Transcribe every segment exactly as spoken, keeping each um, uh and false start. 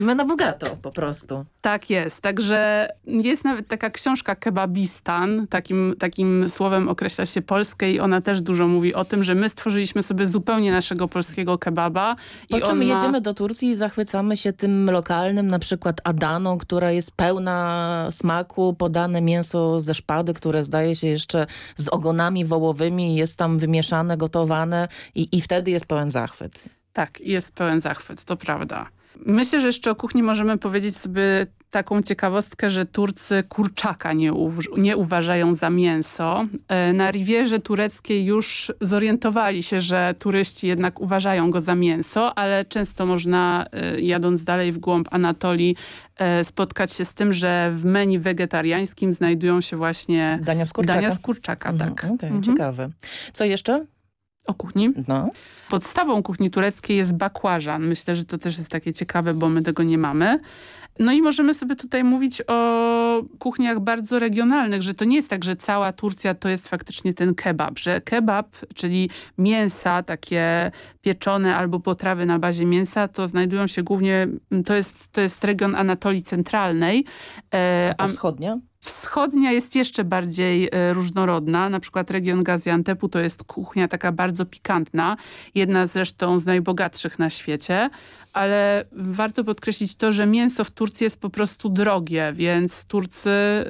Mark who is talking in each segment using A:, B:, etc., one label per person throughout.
A: My na bogato po prostu.
B: Tak jest. Także jest nawet taka książka Kebabistan. Takim, takim słowem określa się Polskę i ona też dużo mówi o tym, że my stworzyliśmy sobie zupełnie naszego polskiego kebaba.
A: Po
B: i
A: czym
B: on ma...
A: jedziemy do Turcji i zachwycamy się tym lokalnym, na przykład Adaną, która jest pełna smaku, podane mięso ze szpady, które zdaje się jeszcze z ogonami wołowymi, jest tam wymieszane, gotowane i, i wtedy jest pełen zachwyt.
B: Tak, jest pełen zachwyt, to prawda. Myślę, że jeszcze o kuchni możemy powiedzieć sobie taką ciekawostkę, że Turcy kurczaka nie, uw- nie uważają za mięso. Na Rivierze Tureckiej już zorientowali się, że turyści jednak uważają go za mięso, ale często można, jadąc dalej w głąb Anatolii, spotkać się z tym, że w menu wegetariańskim znajdują się właśnie
A: dania z kurczaka.
B: Dania z kurczaka,
A: mhm,
B: tak.
A: Okay,
B: mhm.
A: Ciekawe. Co jeszcze?
B: O kuchni?
A: No.
B: Podstawą kuchni tureckiej jest bakłażan. Myślę, że to też jest takie ciekawe, bo my tego nie mamy. No i możemy sobie tutaj mówić o kuchniach bardzo regionalnych, że to nie jest tak, że cała Turcja to jest faktycznie ten kebab, że kebab, czyli mięsa takie pieczone albo potrawy na bazie mięsa, to znajdują się głównie, to jest, to jest region Anatolii Centralnej.
A: A wschodnia?
B: Wschodnia jest jeszcze bardziej e, różnorodna. Na przykład region Gaziantepu to jest kuchnia taka bardzo pikantna. Jedna zresztą z najbogatszych na świecie. Ale warto podkreślić to, że mięso w Turcji jest po prostu drogie, więc Turcy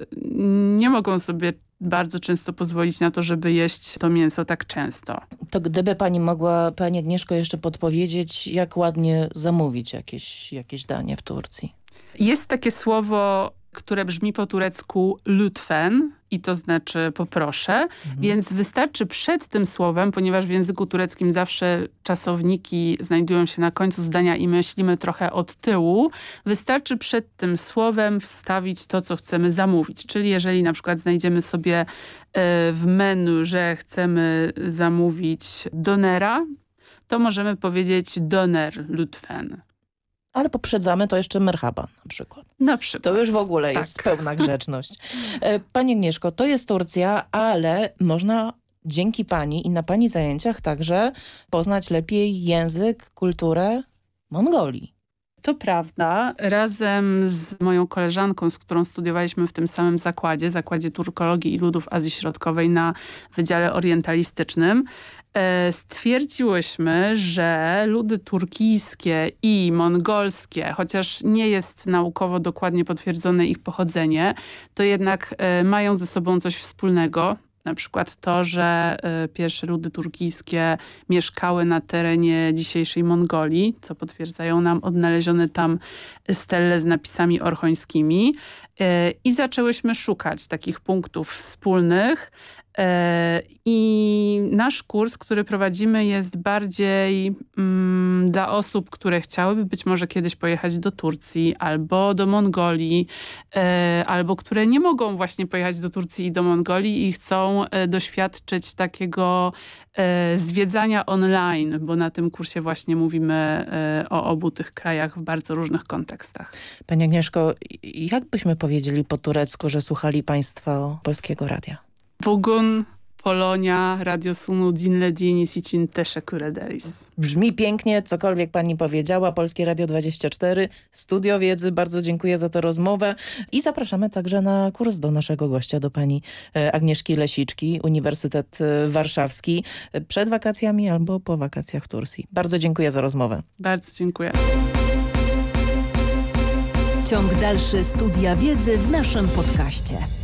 B: nie mogą sobie bardzo często pozwolić na to, żeby jeść to mięso tak często.
A: To gdyby pani mogła, pani Agnieszko, jeszcze podpowiedzieć, jak ładnie zamówić jakieś, jakieś danie w Turcji?
B: Jest takie słowo, które brzmi po turecku lütfen i to znaczy poproszę, mhm. więc wystarczy przed tym słowem, ponieważ w języku tureckim zawsze czasowniki znajdują się na końcu zdania i myślimy trochę od tyłu, wystarczy przed tym słowem wstawić to, co chcemy zamówić. Czyli jeżeli na przykład znajdziemy sobie w menu, że chcemy zamówić donera, to możemy powiedzieć doner lütfen.
A: Ale poprzedzamy to jeszcze merhaba na przykład.
B: Na przykład.
A: To już w ogóle
B: tak.
A: jest pełna grzeczność. Pani Agnieszko, to jest Turcja, ale można dzięki pani i na pani zajęciach także poznać lepiej język, kulturę Mongolii.
B: To prawda. Razem z moją koleżanką, z którą studiowaliśmy w tym samym zakładzie, Zakładzie Turkologii i Ludów Azji Środkowej na Wydziale Orientalistycznym, stwierdziłyśmy, że ludy turkijskie i mongolskie, chociaż nie jest naukowo dokładnie potwierdzone ich pochodzenie, to jednak mają ze sobą coś wspólnego. Na przykład to, że pierwsze ludy turkijskie mieszkały na terenie dzisiejszej Mongolii, co potwierdzają nam odnalezione tam stele z napisami orchońskimi. I zaczęłyśmy szukać takich punktów wspólnych. I nasz kurs, który prowadzimy, jest bardziej mm, dla osób, które chciałyby być może kiedyś pojechać do Turcji albo do Mongolii, e, albo które nie mogą właśnie pojechać do Turcji i do Mongolii i chcą e, doświadczyć takiego e, zwiedzania online, bo na tym kursie właśnie mówimy e, o obu tych krajach w bardzo różnych kontekstach.
A: Pani Agnieszko, jak byśmy powiedzieli po turecku, że słuchali państwo Polskiego Radia?
B: Bugün Polonia Radyosunu dinlediğiniz için teşekkür ederiz.
A: Brzmi pięknie, cokolwiek pani powiedziała. Polskie Radio dwadzieścia cztery, Studio Wiedzy. Bardzo dziękuję za tę rozmowę i zapraszamy także na kurs do naszego gościa, do pani Agnieszki Lesiczki, Uniwersytet Warszawski, przed wakacjami albo po wakacjach w Turcji. Bardzo dziękuję za rozmowę.
B: Bardzo dziękuję.
C: Ciąg dalszy Studia Wiedzy w naszym podcaście.